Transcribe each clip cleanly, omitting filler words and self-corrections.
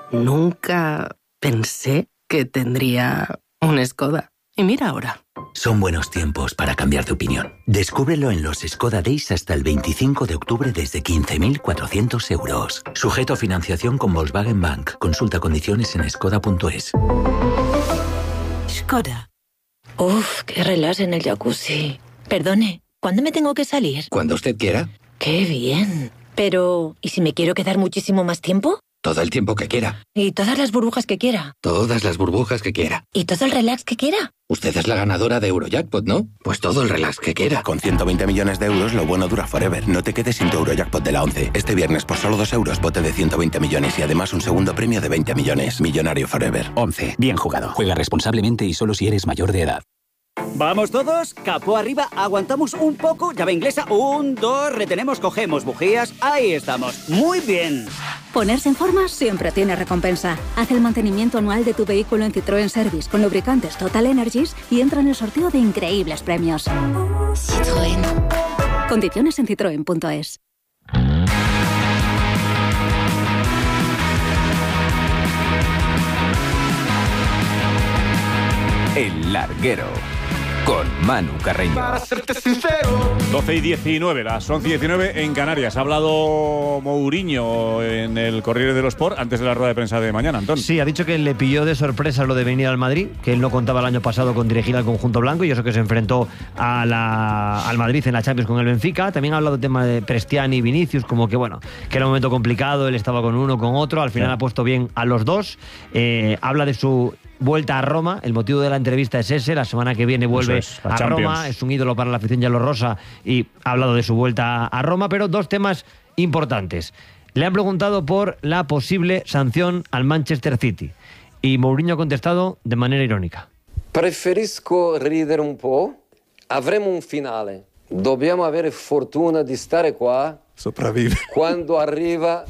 Nunca pensé que tendría un Skoda. Y mira ahora. Son buenos tiempos para cambiar de opinión. Descúbrelo en los Skoda Days hasta el 25 de octubre desde 15.400 euros. Sujeto a financiación con Volkswagen Bank. Consulta condiciones en skoda.es. Skoda. Uf, qué relax en el jacuzzi. Perdone, ¿cuándo me tengo que salir? Cuando usted quiera. ¡Qué bien! Pero, ¿y si me quiero quedar muchísimo más tiempo? Todo el tiempo que quiera. ¿Y todas las burbujas que quiera? Todas las burbujas que quiera. ¿Y todo el relax que quiera? Usted es la ganadora de Eurojackpot, ¿no? Pues todo el relax que quiera. Con 120 millones de euros, lo bueno dura forever. No te quedes sin tu Eurojackpot de la 11. Este viernes, por solo 2 euros, bote de 120 millones y además un segundo premio de 20 millones. Millonario forever. 11. Bien jugado. Juega responsablemente y solo si eres mayor de edad. ¿Vamos todos? Capó arriba, aguantamos un poco, llave inglesa, 1, 2, retenemos, cogemos bujías, ahí estamos, muy bien. Ponerse en forma siempre tiene recompensa. Haz el mantenimiento anual de tu vehículo en Citroën Service con lubricantes Total Energies y entra en el sorteo de increíbles premios. Citroën. Condiciones en citroen.es. El Larguero, con Manu Carreño. Para serte sincero. 12:19, las 11:19 en Canarias. Ha hablado Mourinho en el Corriere dello Sport antes de la rueda de prensa de mañana, Antón. Sí, ha dicho que le pilló de sorpresa lo de venir al Madrid, que él no contaba el año pasado con dirigir al conjunto blanco y eso que se enfrentó al Madrid en la Champions con el Benfica. También ha hablado del tema de Prestiani y Vinicius, como que bueno, que era un momento complicado, él estaba con uno, con otro, al final ha puesto bien a los dos. Habla de su vuelta a Roma, el motivo de la entrevista es ese, la semana que viene vuelve a Roma, es un ídolo para la afición giallorrosa y ha hablado de su vuelta a Roma, pero dos temas importantes. Le han preguntado por la posible sanción al Manchester City y Mourinho ha contestado de manera irónica. Preferisco ridere un po', avremo un finale, dobbiamo avere fortuna di stare qua quando arriva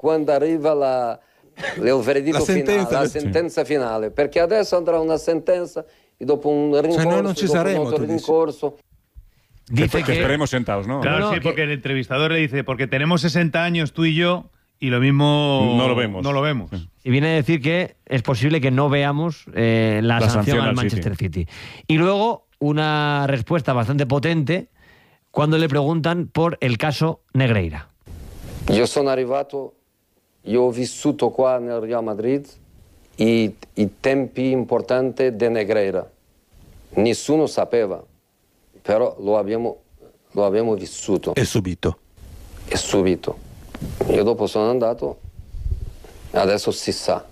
il veredetto finale, la sentenza finale, perché adesso andrà una sentenza y dopo un rincorso, Dice que esperemos sentados, ¿no? Claro, sí, porque el entrevistador le dice, porque tenemos 60 años tú y yo y lo mismo no lo vemos. Y viene a decir que es posible que no veamos la sanción al Manchester City. Y luego una respuesta bastante potente cuando le preguntan por el caso Negreira. Io sono arrivato, io ho vissuto qua nel Real Madrid i tempi importanti di Negreira. Nessuno sapeva, però lo abbiamo vissuto. E subito. Io dopo sono andato, adesso si sa.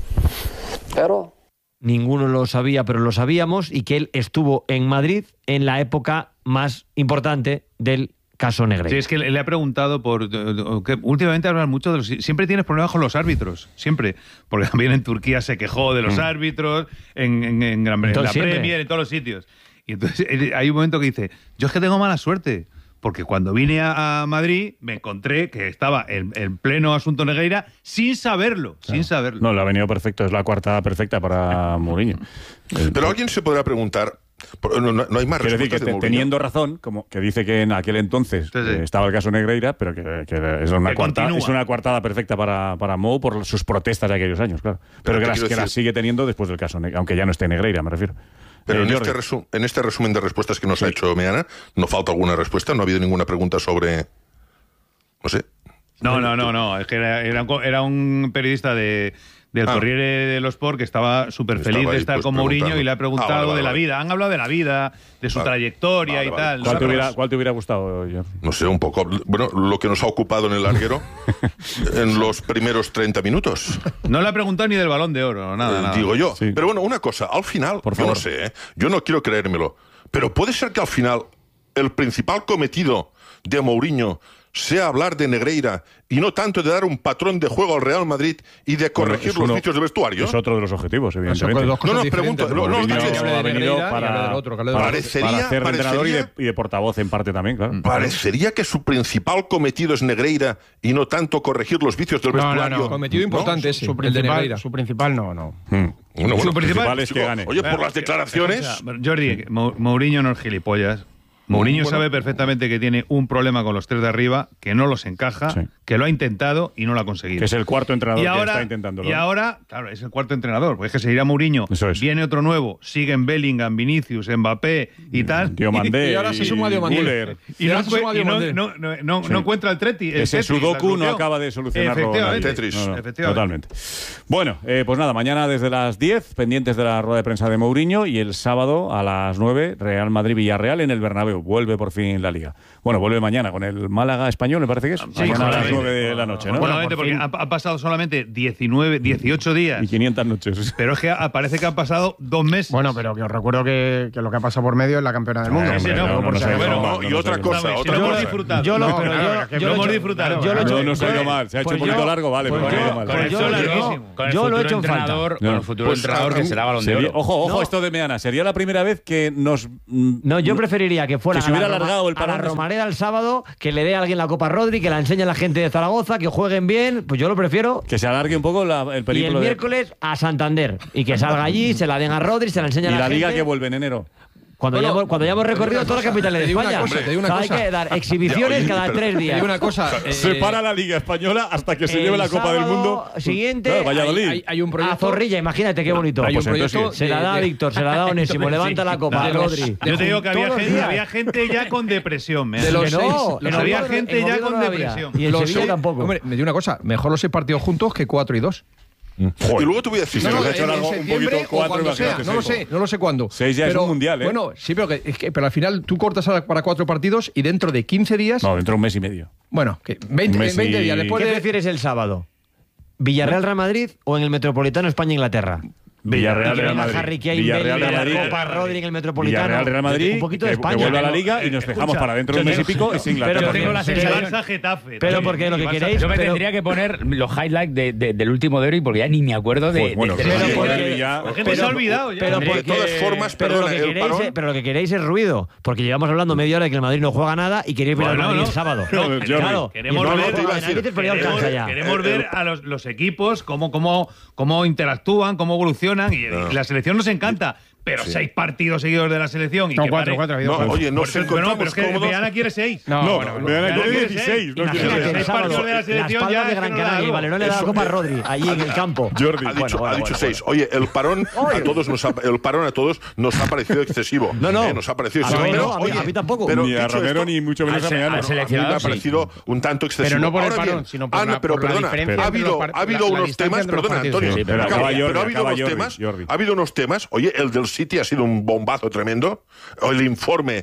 Pero ninguno lo sabía, pero lo sabíamos, y que él estuvo en Madrid en la época más importante del caso Negreira. Sí, es que le ha preguntado que últimamente hablan mucho de los... Siempre tienes problemas con los árbitros, siempre. Porque también en Turquía se quejó de los árbitros, en Gran Bretaña, en la Premier, en todos los sitios. Y entonces hay un momento que dice, yo es que tengo mala suerte, porque cuando vine a Madrid me encontré que estaba en pleno asunto Negreira sin saberlo, sin saberlo. No, le ha venido perfecto, es la coartada perfecta para Mourinho. Pero alguien se podrá preguntar... No hay más respuestas de Mourinho. Teniendo razón, como que dice que en aquel entonces estaba el caso Negreira, pero que es una coartada perfecta para Mou por sus protestas de aquellos años, claro. Pero que las sigue teniendo después del caso, aunque ya no esté Negreira, me refiero. Pero en este resumen de respuestas que nos ha hecho Meana, ¿no falta alguna respuesta? ¿No ha habido ninguna pregunta sobre...? No sé. No. Es que era un periodista del Corriere dello Sport que estaba súper feliz de estar con Mourinho y le ha preguntado de la vida. Han hablado de la vida, de su trayectoria y tal. ¿Cuál te hubiera gustado, Jordi? No sé, un poco... Bueno, lo que nos ha ocupado en el larguero en los primeros 30 minutos. No le ha preguntado ni del Balón de Oro, nada. Digo yo. Sí. Pero bueno, una cosa, al final, yo no sé, yo no quiero creérmelo, pero puede ser que al final el principal cometido de Mourinho sea hablar de Negreira y no tanto de dar un patrón de juego al Real Madrid y de corregir los vicios de vestuario. Es otro de los objetivos, evidentemente. No, pregunto. Ha venido para ser entrenador y de portavoz en parte también, claro. Parecería que su principal cometido es Negreira y no tanto corregir los vicios del vestuario. No. Cometido importante ese, el de Negreira. Su principal no. Su principal es que gane. Oye, por las declaraciones... Jordi, Mourinho no es gilipollas. Mourinho sabe perfectamente que tiene un problema con los tres de arriba, que no los encaja, que lo ha intentado y no lo ha conseguido. Que es el cuarto entrenador que está intentándolo. Y ahora, claro, es el cuarto entrenador, porque es que se irá Mourinho, viene otro nuevo, siguen Bellingham, Vinicius, Mbappé y tal. Diomandé. Y ahora se suma Diomandé. Y no encuentra el Treti. Ese Sudoku no acaba de solucionarlo. Efectivamente. Totalmente. Bueno, pues nada, mañana desde las 10, pendientes de la rueda de prensa de Mourinho, y el sábado a las 9, Real Madrid-Villarreal en el Bernabéu. Vuelve por fin la Liga. Bueno, vuelve mañana con el Málaga Español, me parece que es. Mañana a las 9 de la noche, ¿no? Bueno, porque ha pasado solamente 18 días. Y 500 noches. Pero es que parece que han pasado 2 meses. Bueno, pero que os recuerdo que lo que ha pasado por medio es la campeona del mundo. Y otra cosa. Lo hemos disfrutado. Yo lo hemos disfrutado. No se ha ido mal. Se ha hecho un poquito largo, vale, pero no ha ido mal. Yo lo he hecho en falta. Con el futuro entrenador que será Balón de Oro. Ojo, esto de Meana. Sería la primera vez que nos... No, yo preferiría que fuera se hubiera alargado el a la Romareda el sábado, que le dé a alguien la Copa Rodri, que la enseñe a la gente de Zaragoza, que jueguen bien. Pues yo lo prefiero. Que se alargue un poco el periplo. Y el miércoles a Santander. Y que salga allí, se la den a Rodri, se la enseñe a la gente. Y la Liga que vuelve en enero. Cuando ya hemos recorrido todas las capitales de España. Hay que dar exhibiciones cada 3 días. Te digo una cosa. Se para la Liga Española hasta que se lleve la Copa del Mundo. Siguiente. Valladolid. Hay un proyecto. A Zorrilla, imagínate qué bonito. Hay un proyecto. Se la da a Víctor, se la da a Onésimo. Levanta la copa a Rodri. Yo te digo que había gente ya con depresión. Había gente ya con depresión. Y en Sevilla tampoco. Hombre, me digo una cosa. Mejor los 6 partidos juntos que 4 y 2. Y luego te voy a decir, en septiembre o cuando sea, no lo sé cuándo. 6 ya es un mundial, ¿eh? Bueno, sí, pero al final tú cortas para 4 partidos y dentro de 15 días... No, dentro de un mes y medio. Bueno, 20 días después ¿Qué prefieres el sábado? ¿Villarreal-Real Madrid o en el Metropolitano España-Inglaterra? Villarreal-Real Madrid. Villarreal-Real Copa Rodri en el Metropolitano. Villarreal-Real Madrid. Un poquito de España. Que vuelva a la Liga y nos dejamos para dentro de un mes y pico es Inglaterra. Yo tengo la sensación. Pero porque lo que queréis. Yo me tendría que poner los highlights del último Derby porque ya ni me acuerdo de. La gente se ha olvidado ya. Pero de todas formas, pero lo que queréis es ruido. Porque llevamos hablando media hora de que el Madrid no juega nada y queréis ver al Madrid el sábado. Claro. Queremos ver a los equipos cómo interactúan, cómo evolucionan y la selección nos encanta. Pero 6 partidos seguidos de la selección. No, 4. Oye, no se encontramos pero es que Meana quiere 6. No, Meana quiere 16. Imagínate el sábado, las palmas de Gran Canaria y Valerón le da la Copa a Rodri, allí en el campo. Jordi ha dicho 6. Oye, el parón a todos nos ha parecido excesivo. Nos ha parecido excesivo. A mí tampoco. Ni a Romero ni mucho menos a Meana. A mí me ha parecido un tanto excesivo. Pero no por el parón, sino por la diferencia. Ha habido unos temas, perdona, Antonio. Pero ha habido unos temas. Oye, el del City ha sido un bombazo tremendo. El informe,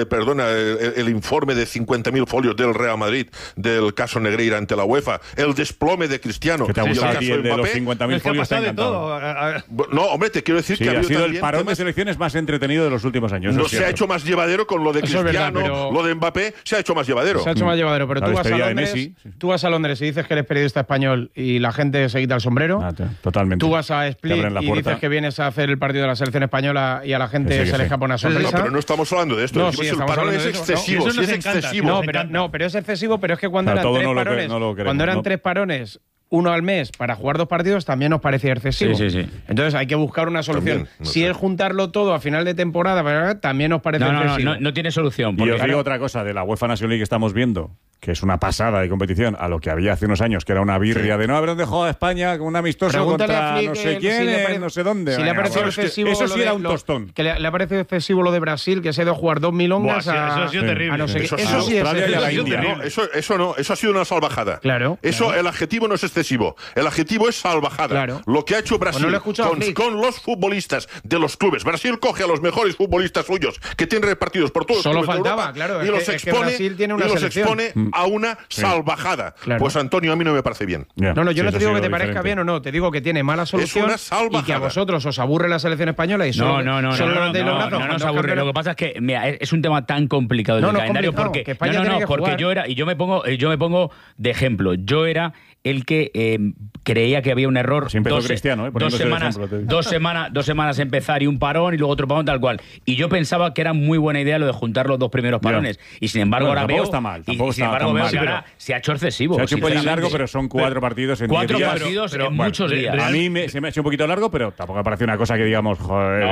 el informe de 50.000 folios del Real Madrid del caso Negreira ante la UEFA, el desplome de Cristiano. ¿Qué te ha gustado de los 50.000 folios? Te ha encantado. No, hombre, te quiero decir que ha sido el parón de selecciones más entretenido de los últimos años. No se ha hecho más llevadero con lo de Cristiano, lo de Mbappé, se ha hecho más llevadero. Se ha hecho más llevadero, pero tú vas a Londres y dices que eres periodista español y la gente se quita el sombrero. Totalmente. Tú vas a Split y dices que vienes a hacer el partido de la selección española y a la gente se le escapa una sonrisa. Pero no estamos hablando de esto. No, el parón es excesivo. Sí, es excesivo. Pero es excesivo, pero es que cuando eran 3 parones, uno al mes para jugar 2 partidos, también nos parecía excesivo. Sí. Entonces hay que buscar una solución. Si es juntarlo todo a final de temporada, también nos parece excesivo. No tiene solución. Y os digo otra cosa de la UEFA National League que estamos viendo, que es una pasada de competición a lo que había hace unos años, que era una birria de no haber dejado a España con un amistoso contra no sé quién, no sé dónde. Si le ha parecido excesivo eso sí era un tostón. Que le ha parecido excesivo lo de Brasil, que se ha ido a jugar 2 milongas Eso ha sido terrible. Eso sí es terrible. Eso no, eso ha sido una salvajada. Claro. Eso, el adjetivo no es excesivo. El adjetivo es salvajada. Claro. Lo que ha hecho Brasil con los futbolistas de los clubes. Brasil coge a los mejores futbolistas suyos que tienen repartidos por todos los clubes de Europa, claro, y los expone a una salvajada. Claro. Pues Antonio, a mí no me parece bien. No, yo no te digo que te parezca bien o no, te digo que tiene mala solución y que a vosotros os aburre la selección española y solo nos aburre. Lo que pasa es que mira, es un tema tan complicado el calendario porque yo me pongo de ejemplo. Yo era el que creía que había un error. Dos semanas empezar y un parón y luego otro parón tal cual. Y yo pensaba que era muy buena idea lo de juntar los 2 primeros parones. Y sin embargo ahora veo está mal, que ahora se ha hecho excesivo. Se ha hecho un pelín largo, pero son 4 partidos en 10 días. 4 partidos en muchos días. A mí se me ha hecho un poquito largo, pero tampoco me parece una cosa que digamos, joder,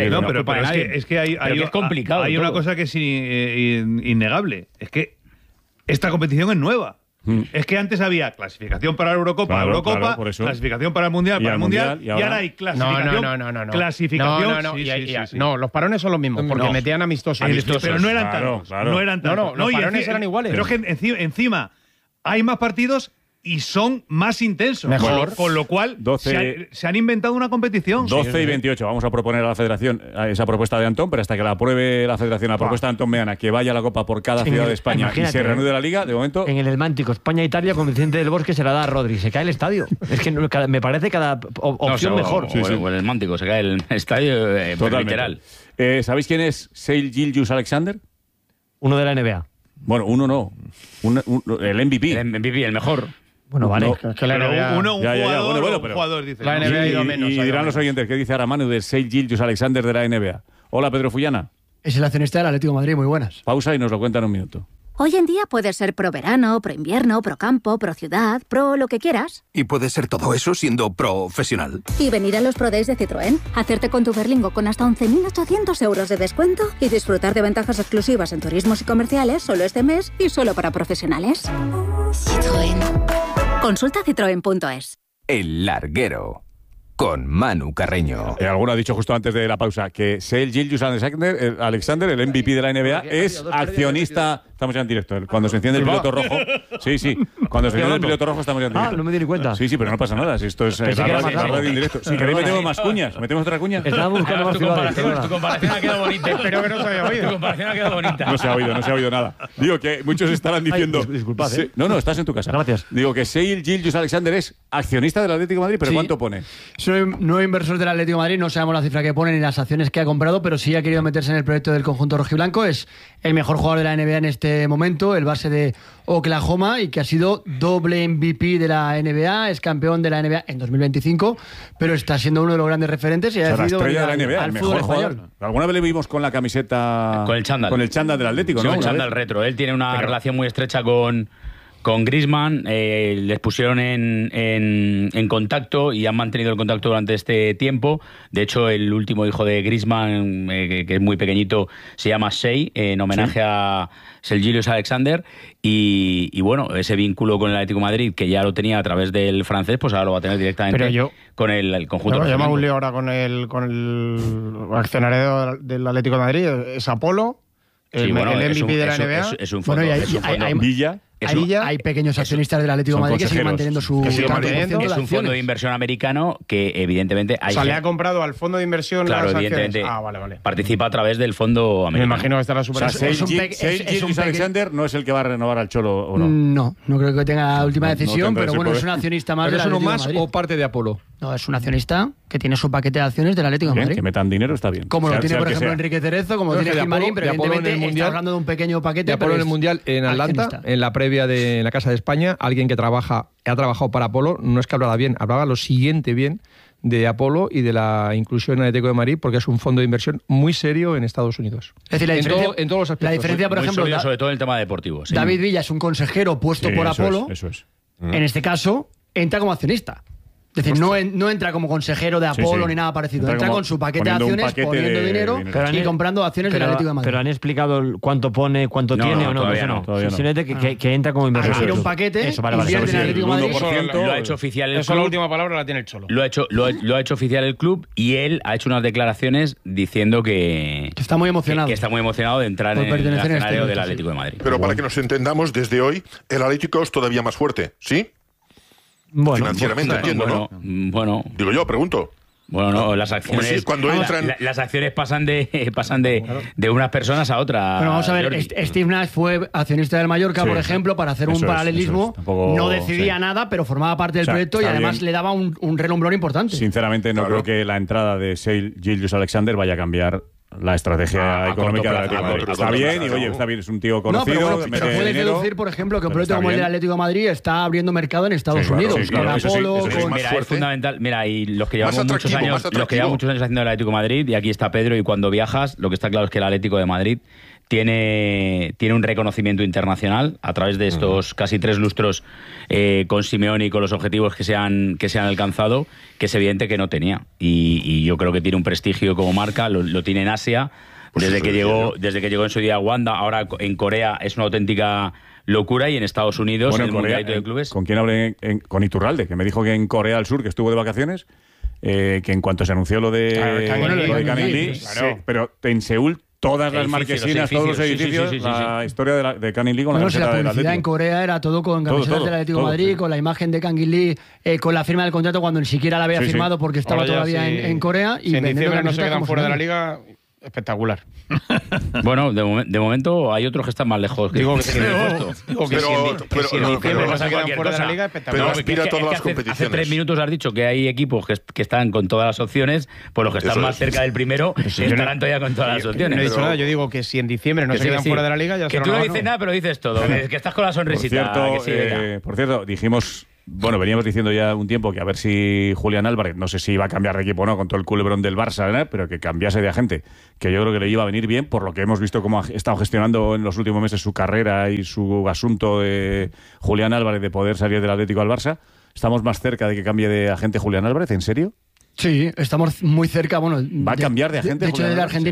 es complicado. Hay una cosa que es innegable. Es que esta competición es nueva. Es que antes había clasificación para la Eurocopa, clasificación para el Mundial, y ahora hay clasificación. Clasificación. No, los parones son los mismos, porque metían amistosos. Pero no eran tantos. No, los parones eran iguales. Pero es que encima hay más partidos y son más intensos. Mejor. Con lo cual se han inventado una competición. 12 y 28. Vamos a proponer a la Federación esa propuesta de Antón, pero hasta que la apruebe la Federación, la propuesta de Antón Meana, que vaya a la Copa por cada ciudad de España y se reanude la Liga, de momento... En el Helmántico, España-Italia, con Vicente del Bosque se la da a Rodri. Se cae el estadio. Es que me parece cada opción mejor. O el Helmántico, se cae el estadio literal. ¿Sabéis quién es Shai Gilgeous-Alexander? Uno de la NBA. Bueno, uno no. El MVP. El MVP, el mejor. Bueno, vale. Es que la NBA... Un jugador, dice. La NBA ha ido menos. Y dirán los oyentes, ¿qué dice ahora Manu de Shai Gilgeous-Alexander de la NBA? Hola, Pedro Fullana. Es el accionista del Atlético de Madrid, muy buenas. Pausa y nos lo cuenta en un minuto. Hoy en día puedes ser pro verano, pro invierno, pro campo, pro ciudad, pro lo que quieras. Y puedes ser todo eso siendo profesional. Y venir a los Pro Days de Citroën, hacerte con tu Berlingo con hasta 11.800 euros de descuento y disfrutar de ventajas exclusivas en turismos y comerciales solo este mes y solo para profesionales. Citroën. Consulta citroen.es. El Larguero, con Manu Carreño. Alguno ha dicho justo antes de la pausa que Shai Gilgeous-Alexander, el MVP de la NBA, es accionista... Estamos ya en directo. Cuando se enciende el piloto rojo... Sí. Cuando se enciende el piloto rojo estamos ya en directo. No me di ni cuenta. Sí, pero no pasa nada. Si esto es la radio en directo. Si queréis metemos más cuñas. ¿Metemos otra cuña? Estaba buscando más ciudades. Tu comparación ha quedado bonita. Espero que no se haya oído. Tu comparación ha quedado bonita. No se ha oído nada. Digo que muchos estarán diciendo... Disculpad, No, estás en tu casa. Gracias. Digo que Shai Gilgeous-Alexander es accionista del Atlético de Madrid, pero ¿cuánto pone? Soy nuevo inversor del Atlético de Madrid, no sabemos la cifra que pone ni las acciones que ha comprado, pero sí ha querido meterse en el proyecto del conjunto rojiblanco. Es el mejor jugador de la NBA en este momento, el base de Oklahoma, y que ha sido doble MVP de la NBA, es campeón de la NBA en 2025, pero está siendo uno de los grandes referentes y ha decidido la estrella de la NBA, el mejor jugador. Alguna vez le vimos con la camiseta... Con el chándal del Atlético, ¿no? Con el chándal retro. Él tiene una relación muy estrecha con Griezmann, les pusieron en contacto y han mantenido el contacto durante este tiempo. De hecho, el último hijo de Griezmann, que es muy pequeñito, se llama Shai, en homenaje a Shai Gilgeous-Alexander. Y bueno, ese vínculo con el Atlético de Madrid, que ya lo tenía a través del francés, pues ahora lo va a tener directamente con el conjunto. Me llama un lío ahora con el accionario del Atlético de Madrid, es Apolo, el MVP de la NBA. Es un fondo. Villa. Hay pequeños accionistas del Atlético de Madrid que siguen manteniendo su... Es un fondo de inversión americano que evidentemente... le ha comprado al fondo de inversión las acciones. Vale. Participa a través del fondo americano. Me imagino que estará súper... Alexander no es el que va a renovar al Cholo, ¿o no? No creo que tenga la última decisión, pero bueno, es un accionista más del Atlético de Madrid. ¿Es uno más o parte de Apolo? No, es un accionista que tiene su paquete de acciones del Atlético de Madrid. Que metan dinero está bien. Como lo tiene, por ejemplo, Enrique Cerezo, como lo tiene Gilmarín, pero evidentemente está hablando de un pequeño paquete. De Apolo en el Mundial en Atlanta, en la previa de la Casa de España, alguien que ha trabajado para Apolo, no es que hablara bien, hablaba lo siguiente bien de Apolo y de la inclusión en el Atlético de Madrid, porque es un fondo de inversión muy serio en Estados Unidos. Es decir, en todos los aspectos. La diferencia, por ejemplo, sobre todo en el tema deportivo. Sí. David Villa es un consejero puesto por Apolo. Eso es. En este caso, entra como accionista. Es decir, no entra como consejero de Apolo ni nada parecido. Entra con su paquete de acciones, poniendo dinero y comprando acciones del Atlético de Madrid. Pero han explicado cuánto pone, cuánto tiene o no. Todavía no. Simplemente que entra como inversor. Tiene un paquete, invierte en el Atlético de Madrid. Lo ha hecho oficial el club. Eso la última palabra la tiene el Cholo. Lo ha hecho oficial el club y él ha hecho unas declaraciones diciendo que está muy emocionado. Que está muy emocionado de entrar en el escenario del Atlético de Madrid. Pero para que nos entendamos, desde hoy el Atlético es todavía más fuerte, ¿sí? Bueno, financieramente, entiendo, ¿no? Bueno. Digo yo, pregunto. Bueno, no, las acciones. Sí, cuando entran... las acciones pasan de unas personas a otras. Bueno, vamos a ver, Steve Nash fue accionista del Mallorca, por ejemplo, para hacer un paralelismo. Tampoco, no decidía nada, pero formaba parte del proyecto y además le daba un relumbrón importante. Sinceramente, no creo que la entrada de Shai Gilgeous-Alexander vaya a cambiar la estrategia económica del Atlético de Madrid. Está bien, y oye, está bien, es un tío conocido. Pero puedes deducir, por ejemplo, que un proyecto como el del Atlético de Madrid está abriendo mercado en Estados Unidos. Con Apolo, es fundamental. Mira, y los que llevamos muchos años haciendo el Atlético de Madrid, y aquí está Pedro, y cuando viajas, lo que está claro es que el Atlético de Madrid tiene un reconocimiento internacional a través de estos casi 3 lustros con Simeone y con los objetivos que se han alcanzado, que es evidente que no tenía. Y yo creo que tiene un prestigio como marca, lo tiene en Asia, desde que llegó en su día a Wanda, ahora en Corea es una auténtica locura, y en Estados Unidos, bueno, en el Corea, Mundialito de Clubes. ¿Con quién hablé? Con Iturralde, que me dijo que en Corea del Sur, que estuvo de vacaciones, que en cuanto se anunció lo de Kang-in Lee, sí, pero en Seúl todas las marquesinas, todos los edificios, la historia de Kang-in Lee con la camiseta del Atlético. La publicidad en Corea era todo con camisetas del Atlético de Madrid, con la imagen de Kang-in Lee, con la firma del contrato cuando ni siquiera la había firmado porque estaba todavía en Corea. Y si en diciembre no se quedan fuera de la liga, espectacular. Bueno, de momento hay otros que están más lejos. Digo que si en diciembre no se quedan fuera de la liga, espectacular. Pero aspira a todas las competiciones. Hace 3 minutos has dicho que hay equipos que están con todas las opciones, pues los que están más cerca del primero estarán todavía con todas las opciones. No he dicho nada, yo digo que si en diciembre no se quedan fuera de la liga, ya que tú no dices nada, pero dices todo, que estás con la sonrisita. Por cierto, dijimos... Bueno, veníamos diciendo ya un tiempo que a ver si Julián Álvarez, no sé si iba a cambiar de equipo o no, con todo el culebrón del Barça, ¿no? Pero que cambiase de agente, que yo creo que le iba a venir bien, por lo que hemos visto cómo ha estado gestionando en los últimos meses su carrera y su asunto de Julián Álvarez de poder salir del Atlético al Barça. ¿Estamos más cerca de que cambie de agente Julián Álvarez? ¿En serio? Sí, estamos muy cerca. Bueno, ¿va a cambiar de agente? De hecho, de Argentina